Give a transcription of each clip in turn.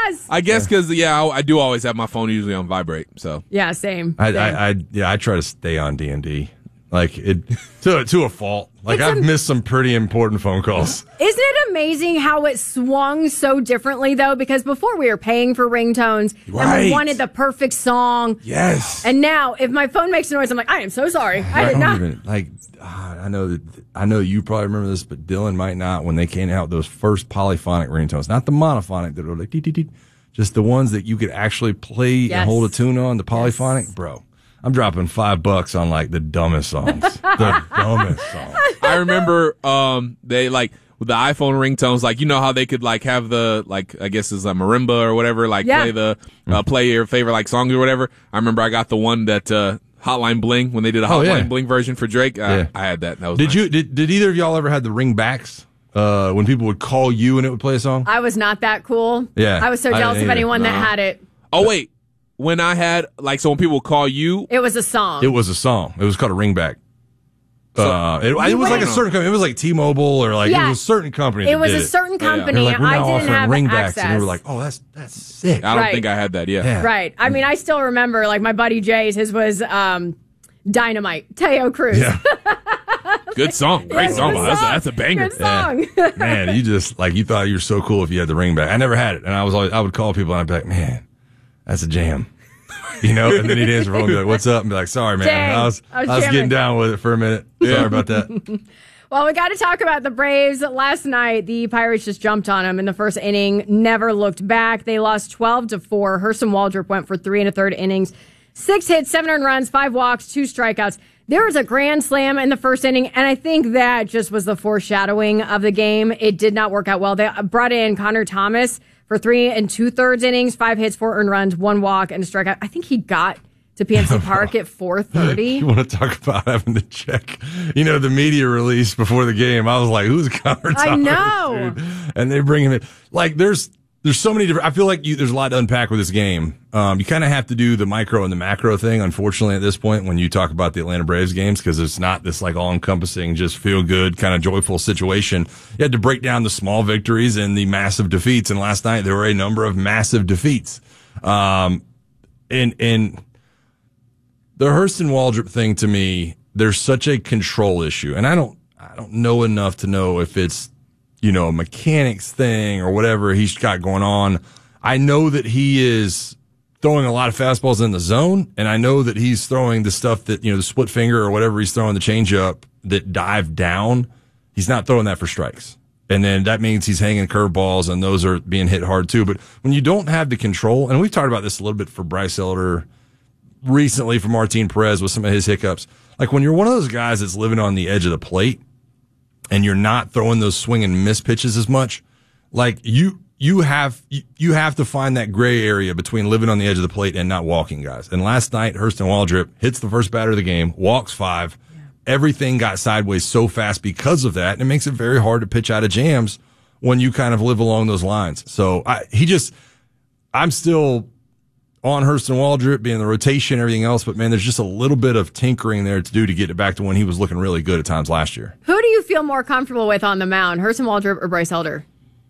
Yes. I guess because I do always have my phone usually on vibrate. So yeah, same. I try to stay on D&D. Like it to a fault. Like I've missed some pretty important phone calls. Isn't it amazing how it swung so differently though? Because before we were paying for ringtones and we wanted the perfect song. Yes. And now if my phone makes a noise, I'm like, I am so sorry. I did not. I know you probably remember this, but Dylan might not. When they came out, those first polyphonic ringtones, not the monophonic that were like just the ones that you could actually play and hold a tune on. The polyphonic, bro. I'm dropping $5 on like the dumbest songs. The dumbest songs. I remember they like with the iPhone ringtones, like you know how they could like have the like I guess it's a marimba or whatever, like play your favorite like songs or whatever. I remember I got the one that Hotline Bling when they did a Hotline Bling version for Drake. I had that. That was nice. Did either of y'all ever had the ringbacks? When people would call you and it would play a song? I was not that cool. Yeah. I was so jealous of anyone that had it. Oh wait. When I had, like, so when people call you. It was a song. It was a song. It was called a ringback. It was like a certain company. It was like T-Mobile or like, it was a certain company. It was a certain company. Like, we're now I didn't have ringbacks. access. And we were like, oh, that's sick. I don't think I had that, yeah. Right. I mean, I still remember, like, my buddy Jay's, his was Dynamite, Teo Cruz. Yeah. Good song. Great song. That's a banger. Good song. Yeah. Man, you just, like, you thought you were so cool if you had the ringback. I never had it. And I would call people and I'd be like, man, that's a jam. You know, and then he'd answer the phone and be like, what's up? And be like, sorry, man. Dang, I was getting down with it for a minute. Sorry about that. Well, we got to talk about the Braves. Last night, the Pirates just jumped on them in the first inning, never looked back. They lost 12-4. Hurston Waldrop went for 3 1/3 innings, 6 hits, 7 earned runs, 5 walks, 2 strikeouts. There was a grand slam in the first inning, and I think that just was the foreshadowing of the game. It did not work out well. They brought in Connor Thomas for 3 2/3 innings, 5 hits, 4 earned runs, 1 walk, and a strikeout. I think he got to PNC Park at 4:30. You want to talk about having to check, the media release before the game. I was like, who's Connor Thomas? I know. Dude? And they bring him in. Like, there's so many different, I feel like there's a lot to unpack with this game. You kind of have to do the micro and the macro thing, unfortunately, at this point, when you talk about the Atlanta Braves games, because it's not this like all-encompassing, just feel-good, kind of joyful situation. You had to break down the small victories and the massive defeats, and last night there were a number of massive defeats. And the Hurston Waldrop thing, to me, there's such a control issue, and I don't know enough to know if it's a mechanics thing or whatever he's got going on. I know that he is throwing a lot of fastballs in the zone, and I know that he's throwing the stuff that, the split finger or whatever he's throwing, the changeup that dive down. He's not throwing that for strikes. And then that means he's hanging curveballs, and those are being hit hard too. But when you don't have the control, and we've talked about this a little bit for Bryce Elder recently, for Martin Perez with some of his hiccups, like when you're one of those guys that's living on the edge of the plate, and you're not throwing those swing and miss pitches as much, like you have to find that gray area between living on the edge of the plate and not walking guys. And last night, Hurston Waldrop hits the first batter of the game, walks 5. Everything got sideways so fast because of that, and it makes it very hard to pitch out of jams when you kind of live along those lines. So I'm still on Hurston Waldrop being the rotation, everything else, but man, there's just a little bit of tinkering there to do to get it back to when he was looking really good at times last year. Who do you feel more comfortable with on the mound, Hurston Waldrop or Bryce Elder?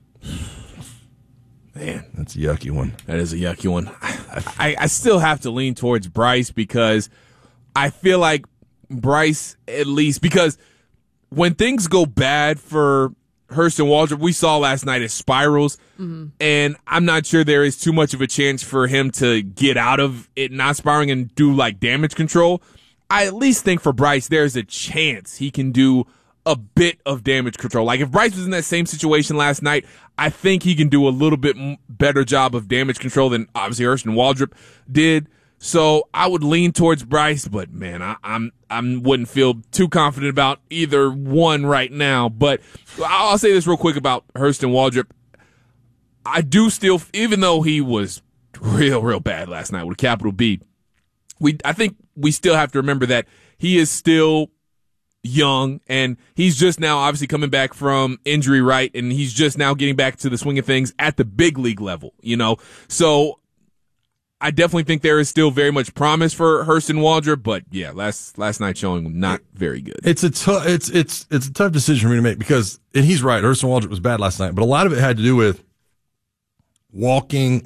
Man, that's a yucky one. That is a yucky one. I still have to lean towards Bryce because I feel like Bryce, at least, because when things go bad for Hurston Waldrop, we saw last night, it spirals, and I'm not sure there is too much of a chance for him to get out of it not spiraling and do like damage control. I at least think for Bryce, there's a chance he can do a bit of damage control. Like if Bryce was in that same situation last night, I think he can do a little bit better job of damage control than obviously Hurston Waldrop did. So I would lean towards Bryce, but man, I wouldn't feel too confident about either one right now. But I'll say this real quick about Hurston Waldrop. I do still, even though he was real bad last night with a capital B, I think we still have to remember that he is still young, and he's just now obviously coming back from injury, right? And he's just now getting back to the swing of things at the big league level, So I definitely think there is still very much promise for Hurston Waldrop, but yeah, last night's showing not very good. It's a tough decision for me to make because, and he's right, Hurston Waldrop was bad last night, but a lot of it had to do with walking